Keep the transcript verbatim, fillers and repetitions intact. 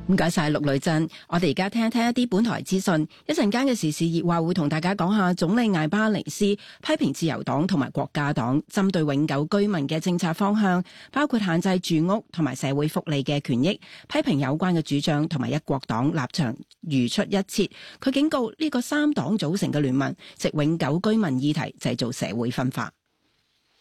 唔該晒陸女震，我哋而家聽一聽一啲本台資訊。一陣間嘅時事熱話會同大家講下總理艾巴尼斯批評自由黨同埋國家黨針對永久居民嘅政策方向，包括限制住屋同埋社會福利嘅權益，批評有關嘅主張同埋一國黨立場如出一轍。佢警告呢個三黨組成嘅聯盟藉永久居民議題製造社會分化。